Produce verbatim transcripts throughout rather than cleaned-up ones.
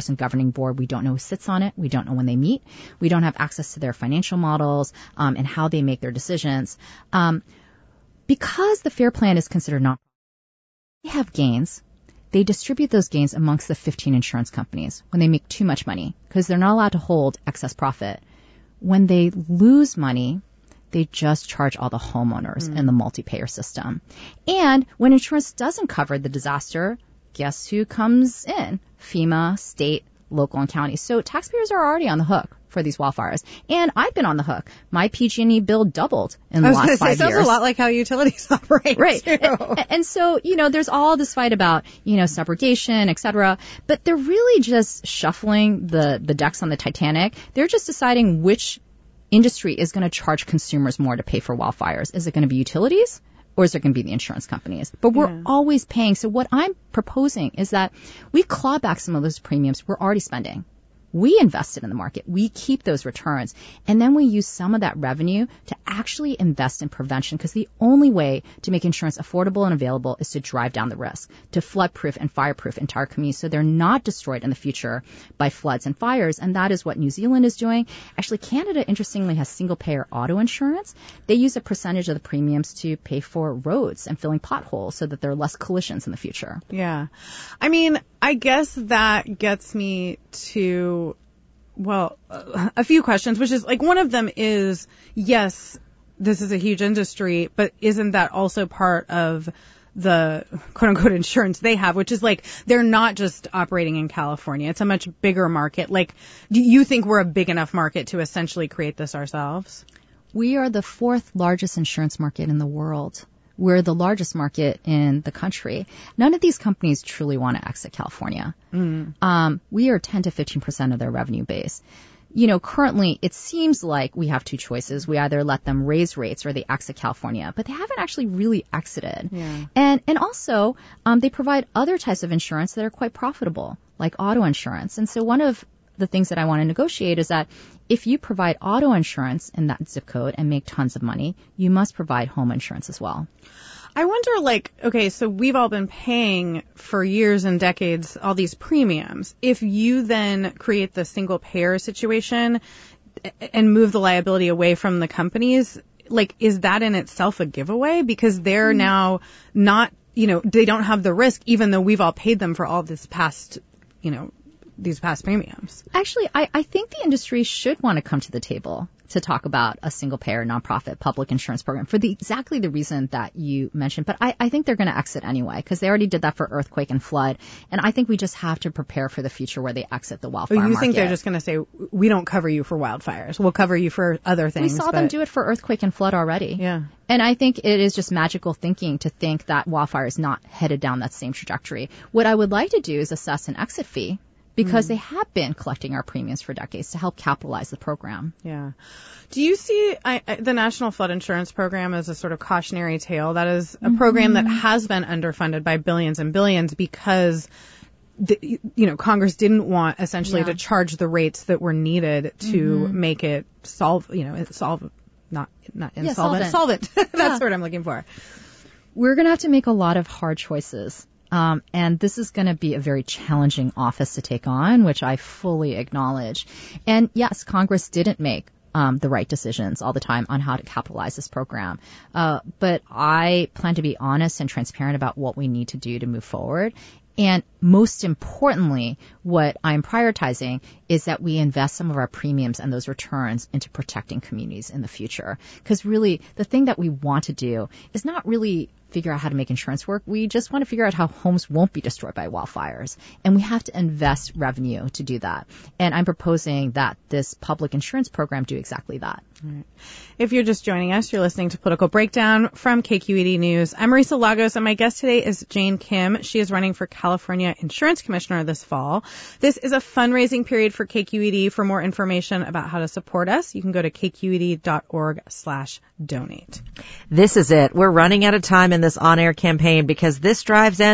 person governing board. We don't know who sits on it. We don't know when they meet. We don't have access to their financial models um, and how they make their decisions. Um, because the FAIR Plan is considered not, they have gains. They distribute those gains amongst the fifteen insurance companies when they make too much money because they're not allowed to hold excess profit. When they lose money, they just charge all the homeowners mm. in the multi-payer system. And when insurance doesn't cover the disaster, guess who comes in? FEMA, state, local, and county. So taxpayers are already on the hook for these wildfires. And I've been on the hook. My P G and E bill doubled in the last five years. It sounds a lot like how utilities operate. Right. And, and so, you know, there's all this fight about, you know, subrogation, et cetera. But they're really just shuffling the, the decks on the Titanic. They're just deciding which industry is going to charge consumers more to pay for wildfires. Is it going to be utilities? Or is it going to be the insurance companies? But we're yeah. always paying. So what I'm proposing is that we claw back some of those premiums we're already spending. We invested in the market. We keep those returns. And then we use some of that revenue to actually invest in prevention because the only way to make insurance affordable and available is to drive down the risk, to flood-proof and fire-proof entire communities so they're not destroyed in the future by floods and fires. And that is what New Zealand is doing. Actually, Canada, interestingly, has single-payer auto insurance. They use a percentage of the premiums to pay for roads and filling potholes so that there are less collisions in the future. Yeah. I mean, I guess that gets me to, well, a few questions, which is like one of them is, yes, this is a huge industry, but isn't that also part of the quote unquote insurance they have, which is like they're not just operating in California. It's a much bigger market. Like, do you think we're a big enough market to essentially create this ourselves? We are the fourth largest insurance market in the world. We're the largest market in the country. None of these companies truly want to exit California. Mm. Um, we are ten to fifteen percent of their revenue base. You know, currently it seems like we have two choices. We either let them raise rates or they exit California, but they haven't actually really exited. Yeah. And and also, um, they provide other types of insurance that are quite profitable, like auto insurance. And so one of the things that I want to negotiate is that if you provide auto insurance in that zip code and make tons of money, you must provide home insurance as well. I wonder, like, okay, so we've all been paying for years and decades all these premiums. If you then create the single payer situation and move the liability away from the companies, like, is that in itself a giveaway? Because they're mm. now not, you know, they don't have the risk, even though we've all paid them for all this past, you know, these past premiums. Actually, I, I think the industry should want to come to the table to talk about a single-payer, nonprofit, public insurance program for the exactly the reason that you mentioned. But I, I think they're going to exit anyway because they already did that for earthquake and flood. And I think we just have to prepare for the future where they exit the wildfire market. You think market. They're just going to say, we don't cover you for wildfires. We'll cover you for other things. We saw but... them do it for earthquake and flood already. Yeah. And I think it is just magical thinking to think that wildfire is not headed down that same trajectory. What I would like to do is assess an exit fee, because mm. they have been collecting our premiums for decades to help capitalize the program. Yeah. Do you see I, I, the National Flood Insurance Program as a sort of cautionary tale? That is a mm-hmm. program that has been underfunded by billions and billions because, the, you know, Congress didn't want essentially yeah. to charge the rates that were needed to mm-hmm. make it solve, you know, solve, not, not insolvent, yeah, solvent. That's yeah. what I'm looking for. We're going to have to make a lot of hard choices. Um, and this is going to be a very challenging office to take on, which I fully acknowledge. And yes, Congress didn't make um, the right decisions all the time on how to capitalize this program. Uh, but I plan to be honest and transparent about what we need to do to move forward. And most importantly, what I'm prioritizing is that we invest some of our premiums and those returns into protecting communities in the future. Because really, the thing that we want to do is not really figure out how to make insurance work. We just want to figure out how homes won't be destroyed by wildfires. And we have to invest revenue to do that. And I'm proposing that this public insurance program do exactly that. All right. If you're just joining us, you're listening to Political Breakdown from K Q E D News. I'm Marisa Lagos, and my guest today is Jane Kim. She is running for California Insurance Commissioner this fall. This is a fundraising period for K Q E D. For more information about how to support us, you can go to k q e d dot org slash donate. This is it. We're running out of time in this on-air campaign because this drive's end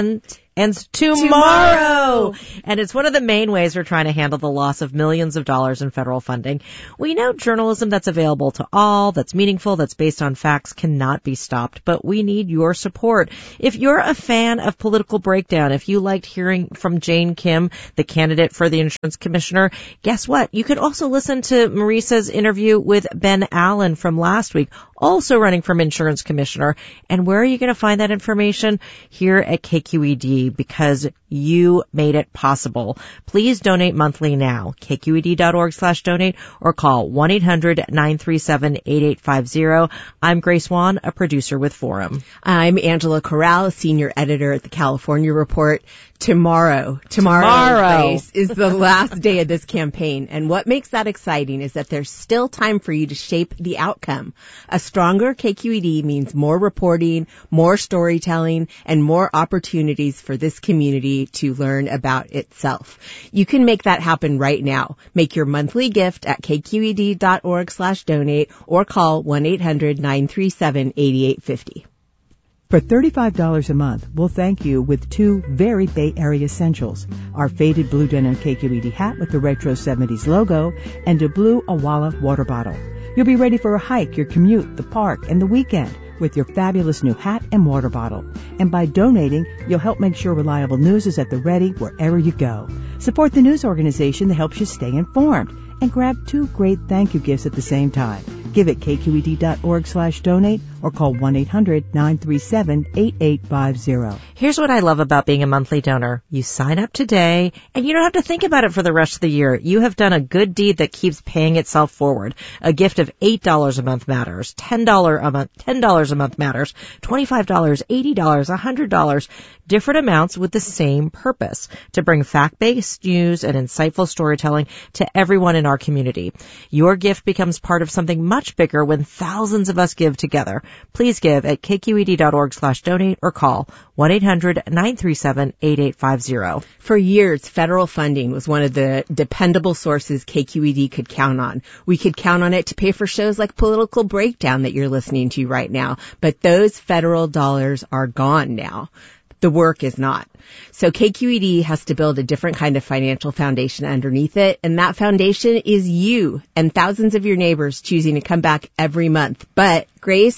ends tomorrow. tomorrow. And it's one of the main ways we're trying to handle the loss of millions of dollars in federal funding. We know journalism that's available to all, that's meaningful, that's based on facts, cannot be stopped, but we need your support. If you're a fan of Political Breakdown, if you liked hearing from Jane Kim, the candidate for the insurance commissioner, guess what? You could also listen to Marisa's interview with Ben Allen from last week, also running for insurance commissioner. And where are you going to find that information? Here at K Q E D, because you made it possible. Please donate monthly now. K Q E D dot org slash donate or call one eight hundred nine three seven eight eight five zero. I'm Grace Wan, a producer with Forum. I'm Angela Corral, senior editor at the California Report. Tomorrow, tomorrow, tomorrow. Grace, is the last day of this campaign. And what makes that exciting is that there's still time for you to shape the outcome. A stronger K Q E D means more reporting, more storytelling, and more opportunities for this community to learn about itself. You can make that happen right now. Make your monthly gift at K Q E D dot org slash donate or call one eight hundred nine three seven eight eight five zero. For thirty-five dollars a month, we'll thank you with two very Bay Area essentials. Our faded blue denim K Q E D hat with the retro seventies logo and a blue Awala water bottle. You'll be ready for a hike, your commute, the park, and the weekend with your fabulous new hat and water bottle. And by donating, you'll help make sure reliable news is at the ready wherever you go. Support the news organization that helps you stay informed. And grab two great thank you gifts at the same time. Give at K Q E D dot org slash donate or call one eight hundred nine three seven eight eight five zero. Here's what I love about being a monthly donor. You sign up today and you don't have to think about it for the rest of the year. You have done a good deed that keeps paying itself forward. A gift of eight dollars a month matters, ten dollars a month, ten dollars a month matters, twenty-five dollars, eighty dollars, one hundred dollars. Different amounts with the same purpose, to bring fact-based news and insightful storytelling to everyone in our community. Your gift becomes part of something much bigger when thousands of us give together. Please give at K Q E D dot org slash donate or call one eight hundred nine three seven eight eight five zero. For years, federal funding was one of the dependable sources K Q E D could count on. We could count on it to pay for shows like Political Breakdown that you're listening to right now. But those federal dollars are gone now. The work is not. So K Q E D has to build a different kind of financial foundation underneath it, and that foundation is you and thousands of your neighbors choosing to come back every month. But, Grace,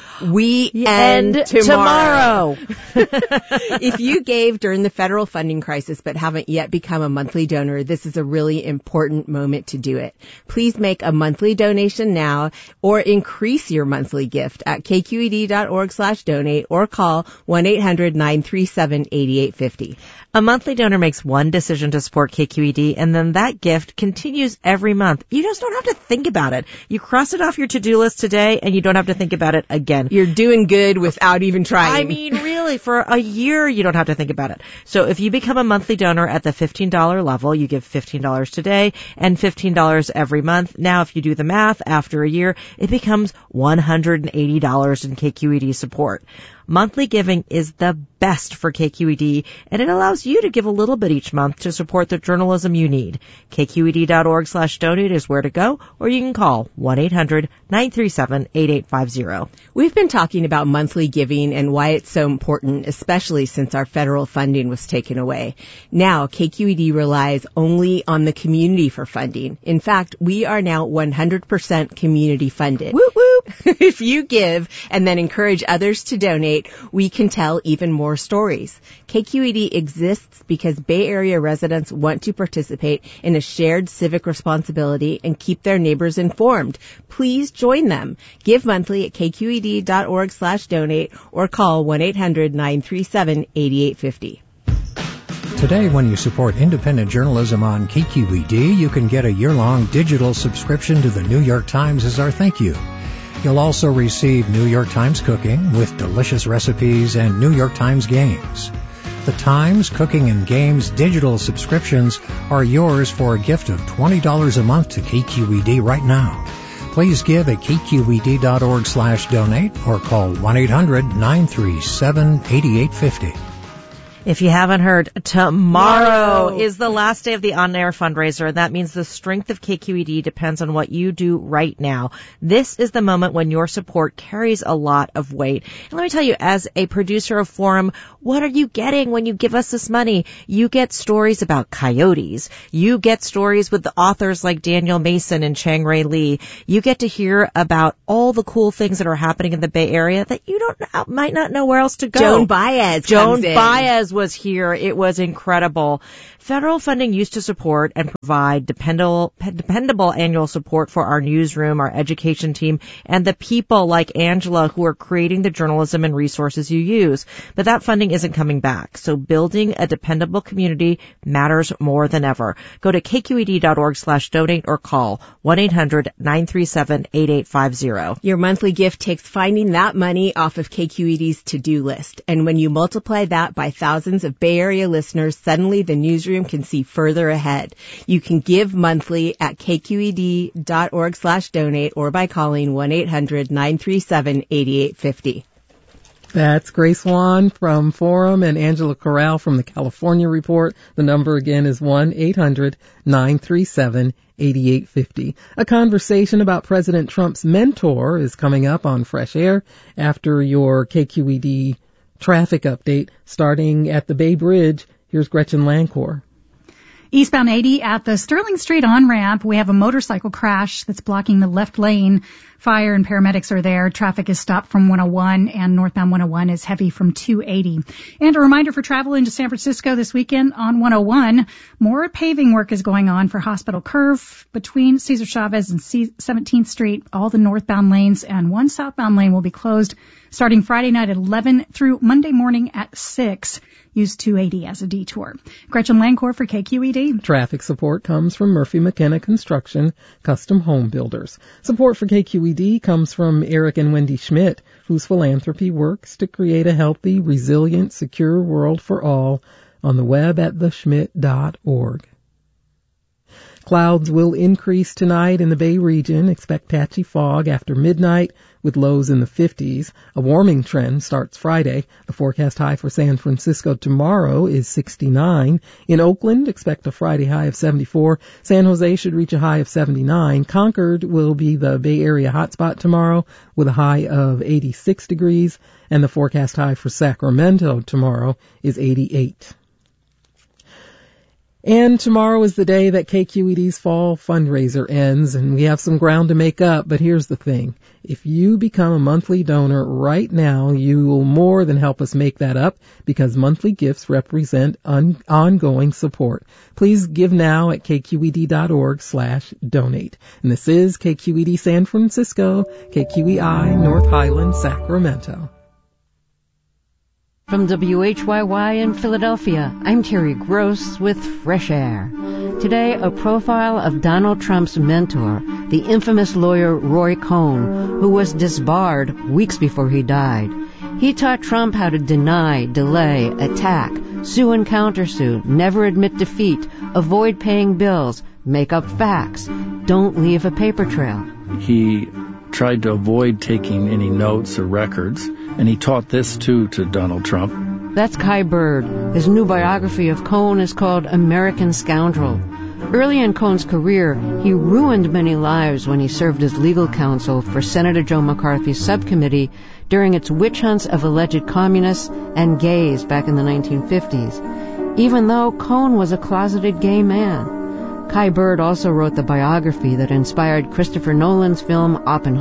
we end, end tomorrow. tomorrow. If you gave during the federal funding crisis but haven't yet become a monthly donor, this is a really important moment to do it. Please make a monthly donation now or increase your monthly gift at K Q E D dot org slash donate or call one eight hundred nine three seven eight eight five zero. A monthly donor makes one decision to support K Q E D, and then that gift continues every month. You just don't have to think about it. You cross it off your to-do list today, and you don't have to think about it again. You're doing good without even trying. I mean, really, for a year, you don't have to think about it. So if you become a monthly donor at the fifteen dollars level, you give fifteen dollars today and fifteen dollars every month. Now, if you do the math, after a year, it becomes one hundred eighty dollars in K Q E D support. Monthly giving is the best for K Q E D, and it allows you to give a little bit each month to support the journalism you need. K Q E D dot org slash donate is where to go, or you can call one eight hundred nine three seven eight eight five zero. We've been talking about monthly giving and why it's so important, especially since our federal funding was taken away. Now, K Q E D relies only on the community for funding. In fact, we are now one hundred percent community funded. Whoop, whoop. If you give and then encourage others to donate, we can tell even more stories. K Q E D exists because Bay Area residents want to participate in a shared civic responsibility and keep their neighbors informed. Please join them. Give monthly at K Q E D dot org slash donate or call one eight hundred nine three seven eight eight five zero. Today, when you support independent journalism on K Q E D, you can get a year-long digital subscription to the New York Times as our thank you. You'll also receive New York Times Cooking with delicious recipes and New York Times Games. The Times Cooking and Games digital subscriptions are yours for a gift of twenty dollars a month to K Q E D right now. Please give at K Q E D dot org slash donate or call one eight hundred nine three seven eight eight five zero. If you haven't heard, tomorrow is the last day of the on-air fundraiser, and that means the strength of K Q E D depends on what you do right now. This is the moment when your support carries a lot of weight. And let me tell you, as a producer of Forum, what are you getting when you give us this money? You get stories about coyotes. You get stories with the authors like Daniel Mason and Chang-Rae Lee. You get to hear about all the cool things that are happening in the Bay Area that you don't might not know where else to go. Joan Baez Joan comes in. Baez was here. It was incredible. Federal funding used to support and provide dependable, dependable annual support for our newsroom, our education team, and the people like Angela who are creating the journalism and resources you use. But that funding isn't coming back. So building a dependable community matters more than ever. Go to k q e d dot org slash donate or call one eight hundred nine three seven eight eight five zero. Your monthly gift takes finding that money off of K Q E D's to-do list. And when you multiply that by thousands of Bay Area listeners, suddenly the newsroom can see further ahead. You can give monthly at k q e d dot org slash donate or by calling one eight hundred nine three seven eight eight five zero. That's Grace Wan from Forum and Angela Corral from the California Report. The number again is one eight hundred nine three seven eight eight five zero. A conversation about President Trump's mentor is coming up on Fresh Air after your K Q E D traffic update starting at the Bay Bridge. Here's Gretchen Lancour. Eastbound eighty at the Sterling Street on-ramp, we have a motorcycle crash that's blocking the left lane. Fire and paramedics are there. Traffic is stopped from one oh one, and northbound one oh one is heavy from two eighty. And a reminder for travel into San Francisco this weekend on one oh one, more paving work is going on for Hospital Curve between Cesar Chavez and seventeenth Street. All the northbound lanes and one southbound lane will be closed starting Friday night at eleven through Monday morning at six. Use two eighty as a detour. Gretchen Lancour for K Q E D. Traffic support comes from Murphy McKenna Construction, Custom Home Builders. Support for K Q E D comes from Eric and Wendy Schmidt, whose philanthropy works to create a healthy, resilient, secure world for all, on the web at the schmidt dot org. Clouds will increase tonight in the Bay region. Expect patchy fog after midnight with lows in the fifties. A warming trend starts Friday. The forecast high for San Francisco tomorrow is sixty-nine. In Oakland, expect a Friday high of seventy-four. San Jose should reach a high of seventy-nine. Concord will be the Bay Area hotspot tomorrow with a high of eighty-six degrees. And the forecast high for Sacramento tomorrow is eighty-eight. And tomorrow is the day that K Q E D's fall fundraiser ends, and we have some ground to make up, but here's the thing. If you become a monthly donor right now, you will more than help us make that up, because monthly gifts represent un- ongoing support. Please give now at k q e d dot org slash donate. And this is K Q E D San Francisco, K Q E I North Highland, Sacramento. From W H Y Y in Philadelphia, I'm Terry Gross with Fresh Air. Today, a profile of Donald Trump's mentor, the infamous lawyer Roy Cohn, who was disbarred weeks before he died. He taught Trump how to deny, delay, attack, sue and countersue, never admit defeat, avoid paying bills, make up facts, don't leave a paper trail. He tried to avoid taking any notes or records, and he taught this too to Donald Trump. That's Kai Bird. His new biography of Cohn is called American Scoundrel. Early in Cohn's career, he ruined many lives when he served as legal counsel for Senator Joe McCarthy's subcommittee during its witch hunts of alleged communists and gays back in the nineteen fifties. Even though Cohn was a closeted gay man. Kai Bird also wrote the biography that inspired Christopher Nolan's film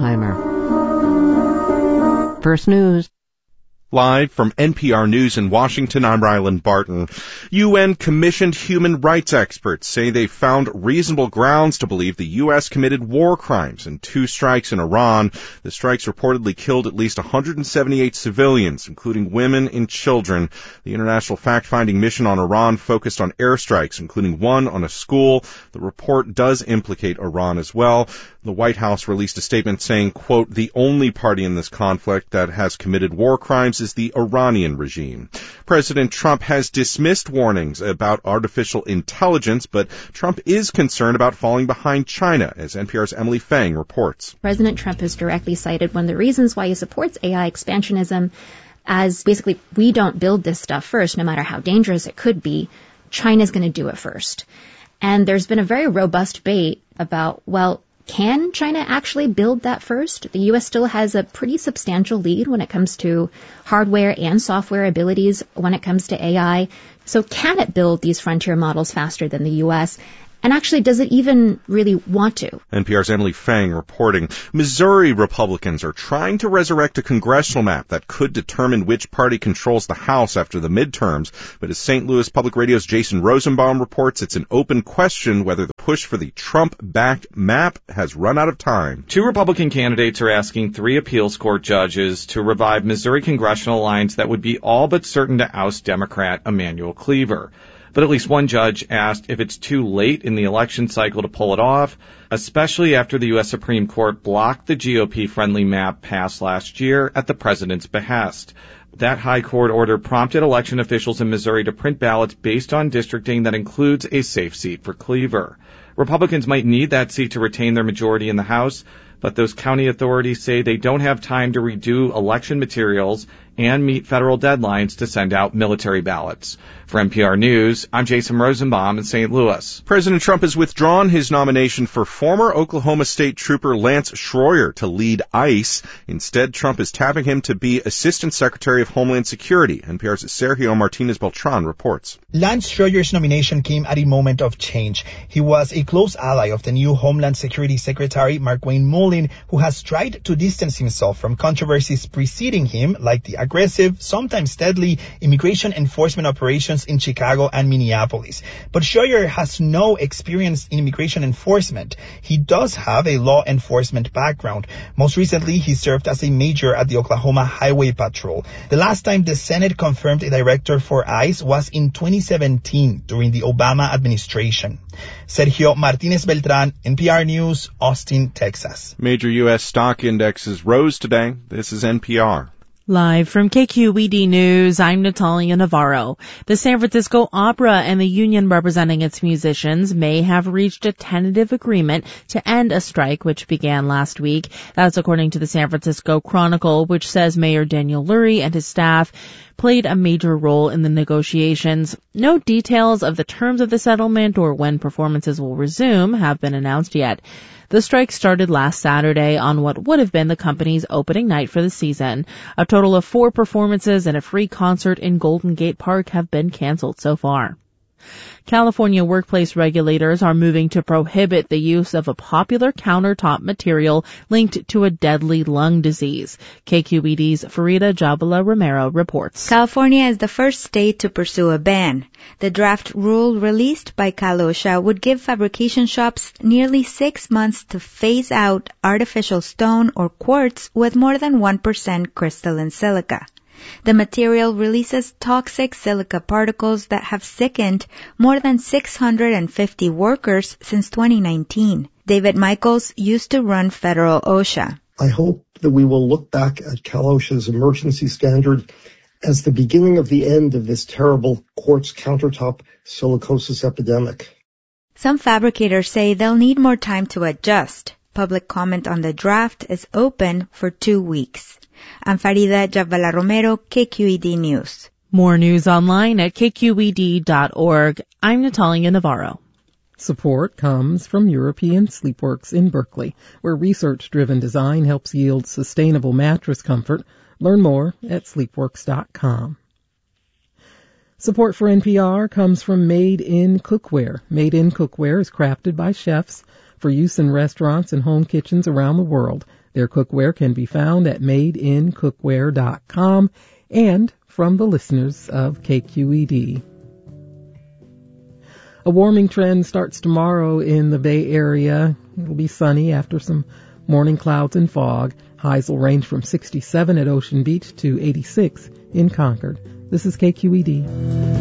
Oppenheimer. First News. Live from N P R News in Washington, I'm Ryland Barton. U N-commissioned human rights experts say they found reasonable grounds to believe the U S committed war crimes in two strikes in Iran. The strikes reportedly killed at least one hundred seventy-eight civilians, including women and children. The international fact-finding mission on Iran focused on airstrikes, including one on a school. The report does implicate Iran as well. The White House released a statement saying, quote, the only party in this conflict that has committed war crimes is the Iranian regime. President Trump has dismissed warnings about artificial intelligence, but Trump is concerned about falling behind China, as N P R's Emily Fang reports. President Trump has directly cited one of the reasons why he supports A I expansionism as basically we don't build this stuff first, no matter how dangerous it could be, China's going to do it first. And there's been a very robust debate about, well, can China actually build that first? The U S still has a pretty substantial lead when it comes to hardware and software abilities when it comes to A I. So can it build these frontier models faster than the U S? And actually, does it even really want to? N P R's Emily Fang reporting. Missouri Republicans are trying to resurrect a congressional map that could determine which party controls the House after the midterms. But as Saint Louis Public Radio's Jason Rosenbaum reports, it's an open question whether the push for the Trump-backed map has run out of time. Two Republican candidates are asking three appeals court judges to revive Missouri congressional lines that would be all but certain to oust Democrat Emanuel Cleaver. But at least one judge asked if it's too late in the election cycle to pull it off, especially after the U S Supreme Court blocked the G O P-friendly map passed last year at the president's behest. That high court order prompted election officials in Missouri to print ballots based on districting that includes a safe seat for Cleaver. Republicans might need that seat to retain their majority in the House, but those county authorities say they don't have time to redo election materials and meet federal deadlines to send out military ballots. For N P R News, I'm Jason Rosenbaum in Saint Louis. President Trump has withdrawn his nomination for former Oklahoma State Trooper Lance Schroyer to lead ICE. Instead, Trump is tapping him to be Assistant Secretary of Homeland Security. N P R's Sergio Martinez-Beltran reports. Lance Schroyer's nomination came at a moment of change. He was a close ally of the new Homeland Security Secretary, Markwayne Mullin, who has tried to distance himself from controversies preceding him, like the aggressive, sometimes deadly, immigration enforcement operations in Chicago and Minneapolis. But Schroyer has no experience in immigration enforcement. He does have a law enforcement background. Most recently, he served as a major at the Oklahoma Highway Patrol. The last time the Senate confirmed a director for ICE was in twenty seventeen during the Obama administration. Sergio Martinez Beltran, N P R News, Austin, Texas. Major U S stock indexes rose today. This is N P R. Live from K Q E D News, I'm Natalia Navarro. The San Francisco Opera and the union representing its musicians may have reached a tentative agreement to end a strike which began last week. That's according to the San Francisco Chronicle, which says Mayor Daniel Lurie and his staff played a major role in the negotiations. No details of the terms of the settlement or when performances will resume have been announced yet. The strike started last Saturday on what would have been the company's opening night for the season. A total of four performances and a free concert in Golden Gate Park have been canceled so far. California workplace regulators are moving to prohibit the use of a popular countertop material linked to a deadly lung disease. K Q E D's Farida Jabala Romero reports. California is the first state to pursue a ban. The draft rule released by CalOSHA would give fabrication shops nearly six months to phase out artificial stone or quartz with more than one percent crystalline silica. The material releases toxic silica particles that have sickened more than six hundred fifty workers since twenty nineteen. David Michaels used to run federal OSHA. I hope that we will look back at CalOSHA's emergency standard as the beginning of the end of this terrible quartz countertop silicosis epidemic. Some fabricators say they'll need more time to adjust. Public comment on the draft is open for two weeks. I'm Farida Jabala Romero, K Q E D News. More news online at K Q E D dot org. I'm Natalia Navarro. Support comes from European Sleepworks in Berkeley, where research-driven design helps yield sustainable mattress comfort. Learn more at sleepworks dot com. Support for N P R comes from Made in Cookware. Made in Cookware is crafted by chefs for use in restaurants and home kitchens around the world. Their cookware can be found at made in cookware dot com and from the listeners of K Q E D. A warming trend starts tomorrow in the Bay Area. It'll be sunny after some morning clouds and fog. Highs will range from sixty-seven at Ocean Beach to eighty-six in Concord. This is K Q E D.